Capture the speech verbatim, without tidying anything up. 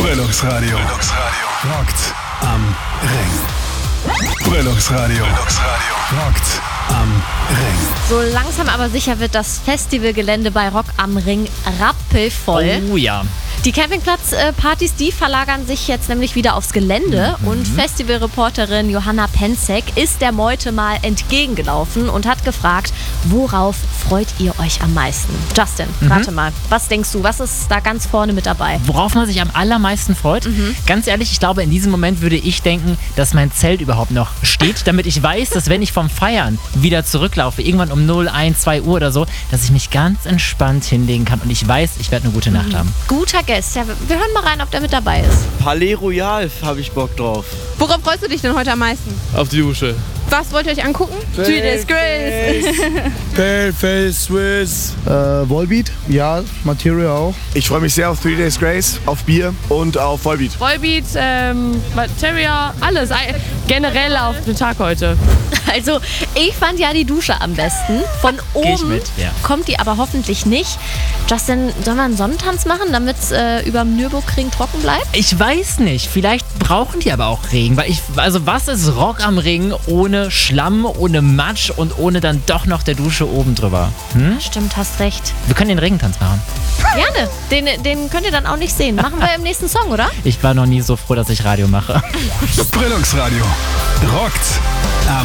Brillungsradio. Brillungsradio. Rockt am Ring. Brillungsradio. Brillungsradio. Rockt am Ring. So langsam aber sicher wird das Festivalgelände bei Rock am Ring rappelvoll. Oh ja. Die Campingplatzpartys, die verlagern sich jetzt nämlich wieder aufs Gelände mhm. und Festivalreporterin Johanna Penzek ist der Meute mal entgegengelaufen und hat gefragt, worauf freut ihr euch am meisten? Justin, mhm. rate mal, was denkst du, was ist da ganz vorne mit dabei? Worauf man sich am allermeisten freut? Mhm. Ganz ehrlich, ich glaube, in diesem Moment würde ich denken, dass mein Zelt überhaupt noch steht, damit ich weiß, dass wenn ich vom Feiern wieder zurücklaufe, irgendwann um null, eins, zwei Uhr oder so, dass ich mich ganz entspannt hinlegen kann und ich weiß, ich werde eine gute Nacht mhm. haben. Guter Guest. Ja, wir hören mal rein, ob der mit dabei ist. Palais Royal habe ich Bock drauf. Worauf freust du dich denn heute am meisten? Auf die Dusche. Was wollt ihr euch angucken? Three Days Grace. Paleface, Swiss. Äh, Volbeat, ja, Material auch. Ich freue mich sehr auf Three Days Grace, auf Bier und auf Volbeat. Volbeat, ähm, Materia, alles. Generell auf den Tag heute. Also, ich fand ja die Dusche am besten. Von oben mit, ja. kommt die aber hoffentlich nicht. Justin, sollen wir einen Sonnentanz machen, damit es äh, über dem Nürburgring trocken bleibt? Ich weiß nicht. Vielleicht brauchen die aber auch Regen. Weil ich, also was ist Rock am Ring ohne Schlamm, ohne Matsch und ohne dann doch noch der Dusche oben drüber? Hm? Stimmt, hast recht. Wir können den Regentanz machen. Gerne. Den, den könnt ihr dann auch nicht sehen. Machen wir im nächsten Song, oder? Ich war noch nie so froh, dass ich Radio mache. Brillungsradio. Rockt